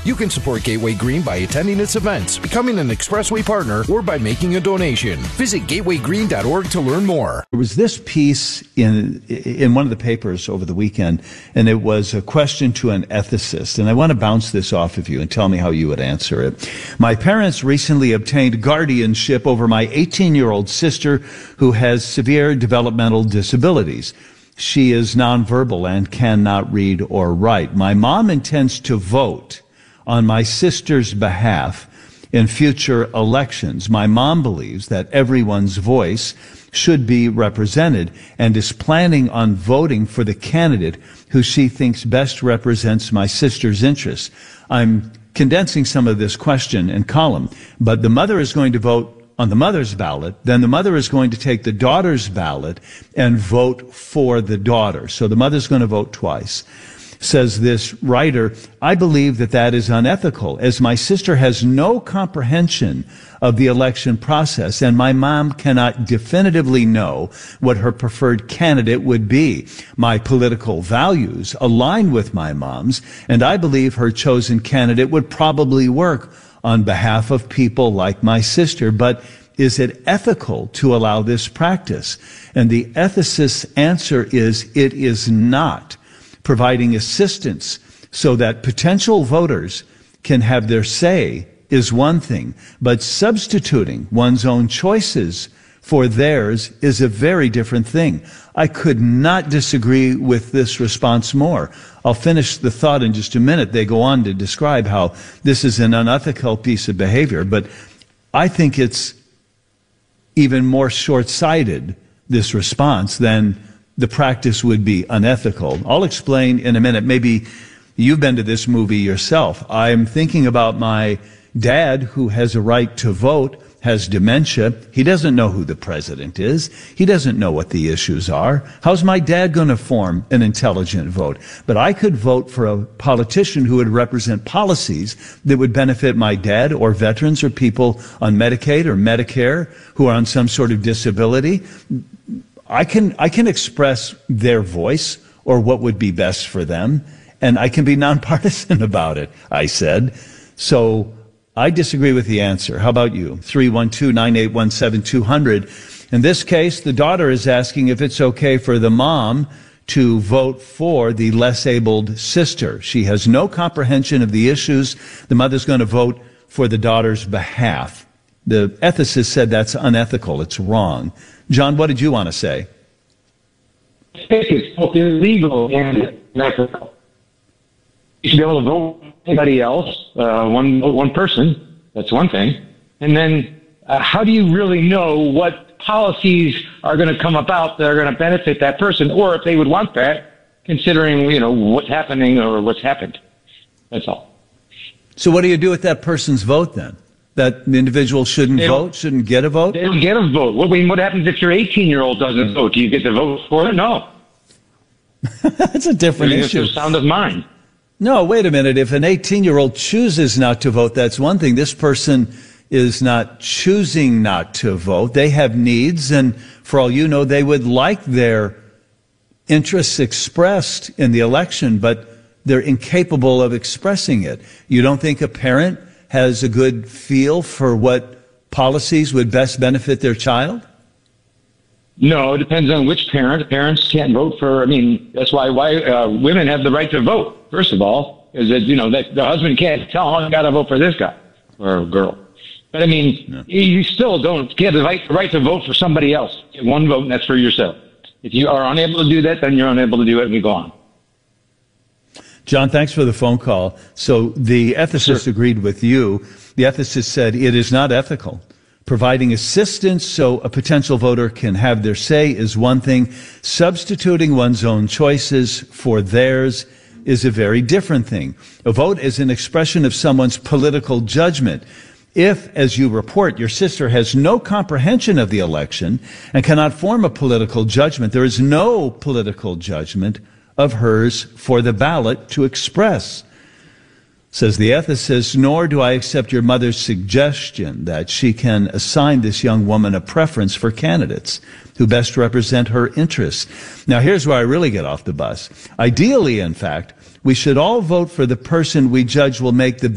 You can support Gateway Green by attending its events, becoming an Expressway partner, or by making a donation. Visit gatewaygreen.org to learn more. There was this piece in one of the papers over the weekend, and it was a question to an ethicist, and I want to bounce this off of you and tell me how you would answer it. My parents recently obtained guardianship over my 18-year-old sister who has severe developmental disabilities. She is nonverbal and cannot read or write. My mom intends to vote on my sister's behalf in future elections. My mom believes that everyone's voice should be represented and is planning on voting for the candidate who she thinks best represents my sister's interests. I'm condensing some of this question and column, but the mother is going to vote on the mother's ballot, then the mother is going to take the daughter's ballot and vote for the daughter. So the mother's going to vote twice. Says this writer, I believe that is unethical, as my sister has no comprehension of the election process, and my mom cannot definitively know what her preferred candidate would be. My political values align with my mom's, and I believe her chosen candidate would probably work on behalf of people like my sister. But is it ethical to allow this practice? And the ethicist's answer is, it is not. Providing assistance so that potential voters can have their say is one thing, but substituting one's own choices for theirs is a very different thing. I could not disagree with this response more. I'll finish the thought in just a minute. They go on to describe how this is an unethical piece of behavior, but I think it's even more short-sighted, this response, than the practice would be unethical. I'll explain in a minute. Maybe you've been to this movie yourself. I'm thinking about my dad, who has a right to vote, has dementia. He doesn't know who the president is. He doesn't know what the issues are. How's my dad going to form an intelligent vote? But I could vote for a politician who would represent policies that would benefit my dad or veterans or people on Medicaid or Medicare who are on some sort of disability. I can express their voice or what would be best for them, and I can be nonpartisan about it, I said. So I disagree with the answer. How about you? 312-981-7200. In this case, the daughter is asking if it's okay for the mom to vote for the less abled sister. She has no comprehension of the issues. The mother's going to vote for the daughter's behalf. The ethicist said that's unethical. It's wrong. John, what did you want to say? I think it's both illegal and unethical. You should be able to vote for anybody else, one person. That's one thing. And then how do you really know what policies are going to come about that are going to benefit that person, or if they would want that, considering, what's happening or what's happened? That's all. So what do you do with that person's vote then? That the individual shouldn't vote, shouldn't get a vote? They don't get a vote. What happens if your 18-year-old doesn't vote? Do you get to vote for it? No. That's a different issue. It's the sound of mind. No, wait a minute. If an 18-year-old chooses not to vote, that's one thing. This person is not choosing not to vote. They have needs, and for all you know, they would like their interests expressed in the election, but they're incapable of expressing it. You don't think a parent has a good feel for what policies would best benefit their child? No, it depends on which parent. Parents can't vote for, that's why women have the right to vote, first of all, is that, that the husband can't tell, I got to vote for this guy or girl. But You still don't get the right to vote for somebody else. Get one vote, and that's for yourself. If you are unable to do that, then you're unable to do it, and we go on. John, thanks for the phone call. So the ethicist agreed with you. The ethicist said it is not ethical. Providing assistance so a potential voter can have their say is one thing. Substituting one's own choices for theirs is a very different thing. A vote is an expression of someone's political judgment. If, as you report, your sister has no comprehension of the election and cannot form a political judgment, there is no political judgment of hers for the ballot to express. Says the ethicist, nor do I accept your mother's suggestion that she can assign this young woman a preference for candidates who best represent her interests. Now, here's where I really get off the bus. Ideally, in fact, we should all vote for the person we judge will make the